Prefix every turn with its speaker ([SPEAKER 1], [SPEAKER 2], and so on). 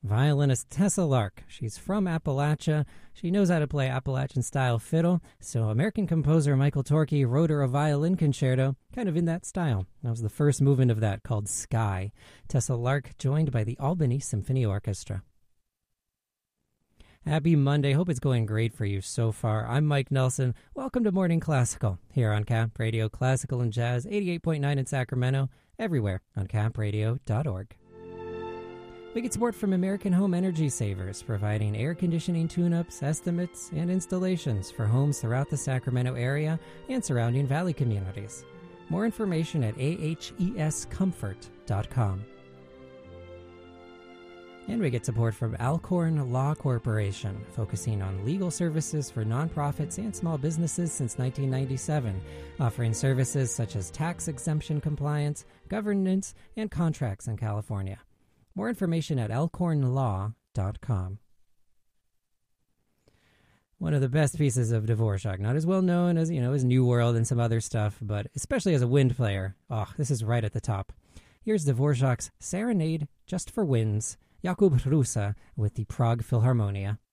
[SPEAKER 1] violinist Tessa Lark. She's from Appalachia. She knows how to play Appalachian-style fiddle, so American composer Michael Torke wrote her a violin concerto kind of in that style. That was the first movement of that, called Sky. Tessa Lark, joined by the Albany Symphony Orchestra. Happy Monday. Hope it's going great for you so far. I'm Mike Nelson. Welcome to Morning Classical here on Cap Radio Classical and Jazz, 88.9 in Sacramento, everywhere on capradio.org. We get support from American Home Energy Savers, providing air conditioning tune-ups, estimates, and installations for homes throughout the Sacramento area and surrounding valley communities. More information at ahescomfort.com. And we get support from Alcorn Law Corporation, focusing on legal services for nonprofits and small businesses since 1997, offering services such as tax exemption compliance, governance, and contracts in California. More information at alcornlaw.com. One of the best pieces of Dvorak, not as well known as, as New World and some other stuff, but especially as a wind player. Oh, this is right at the top. Here's Dvorak's Serenade Just for Winds, Jakub Hrusa with the Prague Philharmonia.